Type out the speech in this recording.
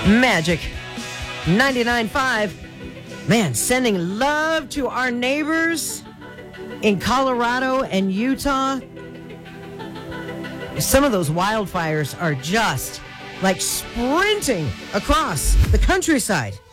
Magic 99.5. Man, sending love to our neighbors in Colorado and Utah. Some of those wildfires are just like sprinting across the countryside.